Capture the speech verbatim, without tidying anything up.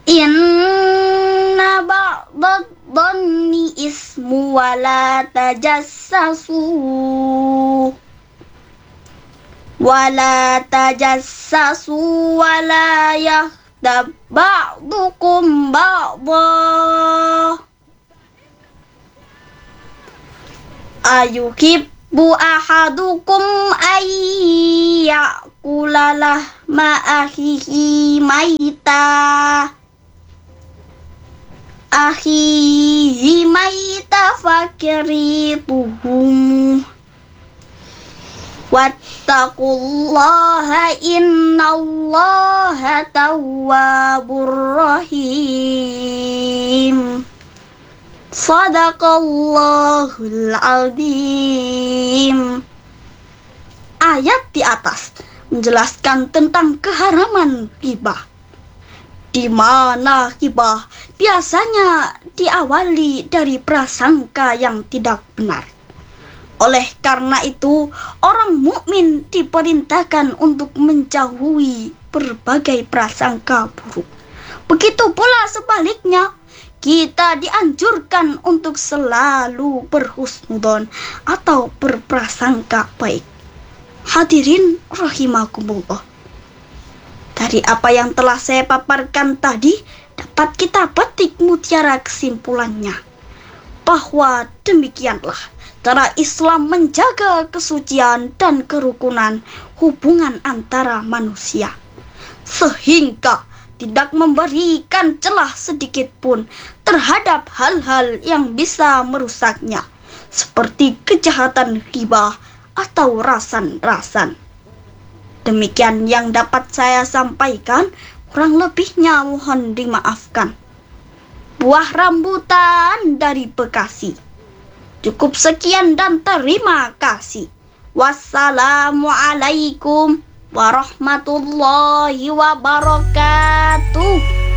Inna ba'dad dhanni ismu wa la tajassasu wa la tajassasu wa la yaghtab ba'dukum ba'dha ayuhibbu ahadukum ayyakula lahma akhihi maita akhihi maita fakirituhum wattaqullaha innallaha tawwabur rahim. Shadaqallahul azim. Ayat di atas menjelaskan tentang keharaman ghibah, di mana ghibah biasanya diawali dari prasangka yang tidak benar. Oleh karena itu, orang mukmin diperintahkan untuk menjauhi berbagai prasangka buruk. Begitu pula sebaliknya, kita dianjurkan untuk selalu berhusnudzon atau berprasangka baik. Hadirin rahimakumullah. Dari apa yang telah saya paparkan tadi, dapat kita petik mutiara kesimpulannya, bahwa demikianlah cara Islam menjaga kesucian dan kerukunan hubungan antara manusia, sehingga tidak memberikan celah sedikit pun terhadap hal-hal yang bisa merusaknya, seperti kejahatan ghibah atau rasan-rasan. Demikian yang dapat saya sampaikan, kurang lebihnya mohon dimaafkan. Buah rambutan dari Bekasi. Cukup sekian dan terima kasih. Wassalamualaikum warahmatullahi wabarakatuh.